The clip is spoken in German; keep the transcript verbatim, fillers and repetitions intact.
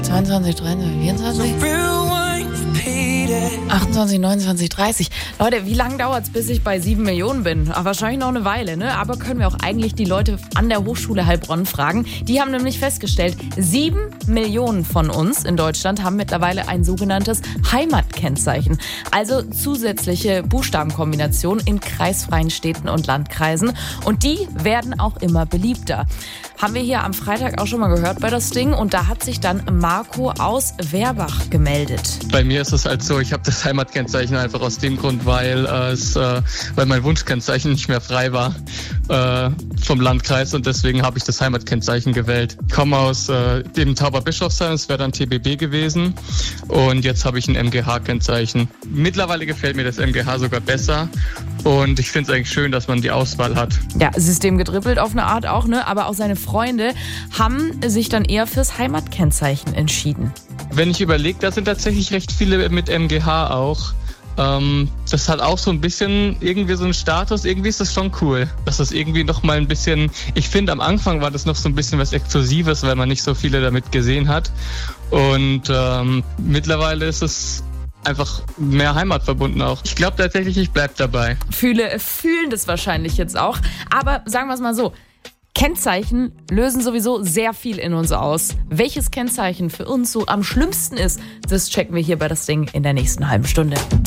zweiundzwanzig, dreiundzwanzig, vierundzwanzig, achtundzwanzig, neunundzwanzig, dreißig. Leute, wie lange dauert es, bis ich bei sieben Millionen bin? Ach, wahrscheinlich noch eine Weile, ne? Aber können wir auch eigentlich die Leute an der Hochschule Heilbronn fragen. Die haben nämlich festgestellt, sieben Millionen von uns in Deutschland haben mittlerweile ein sogenanntes Heimatkennzeichen. Also zusätzliche Buchstabenkombinationen in kreisfreien Städten und Landkreisen. Und die werden auch immer beliebter. Haben wir hier am Freitag auch schon mal gehört bei das Ding. Und da hat sich dann Marco aus Werbach gemeldet. Bei mir ist es halt so, ich habe das Heimatkennzeichen einfach aus dem Grund, weil äh, es, äh, weil mein Wunschkennzeichen nicht mehr frei war äh, vom Landkreis und deswegen habe ich das Heimatkennzeichen gewählt. Ich komme aus äh, dem Tauberbischofsheim, es wäre dann T B B gewesen und jetzt habe ich ein M G H-Kennzeichen. Mittlerweile gefällt mir das M G H sogar besser und ich finde es eigentlich schön, dass man die Auswahl hat. Ja, System gedribbelt auf eine Art auch, ne? Aber auch seine Freunde haben sich dann eher fürs Heimatkennzeichen entschieden. Wenn ich überlege, da sind tatsächlich recht viele mit M G H auch. Ähm, das hat auch so ein bisschen irgendwie so einen Status. Irgendwie ist das schon cool, dass das irgendwie noch mal ein bisschen... Ich finde, am Anfang war das noch so ein bisschen was Exklusives, weil man nicht so viele damit gesehen hat. Und ähm, mittlerweile ist es einfach mehr Heimat verbunden auch. Ich glaube tatsächlich, ich bleib dabei. Viele fühlen das wahrscheinlich jetzt auch. Aber sagen wir es mal so. Kennzeichen lösen sowieso sehr viel in uns aus. Welches Kennzeichen für uns so am schlimmsten ist, das checken wir hier bei das Ding in der nächsten halben Stunde.